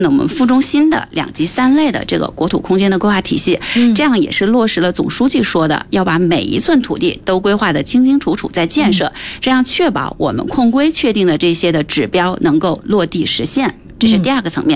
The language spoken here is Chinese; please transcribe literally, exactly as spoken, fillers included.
那我们副中心的两级三类的这个国土空间的规划体系， 嗯、 这样也是落实了总书记说的，要把每一寸土地都规划的清清楚楚再建设，嗯、这样确保我们控规确定的这些的指标能够落地实现，这是第二个层面。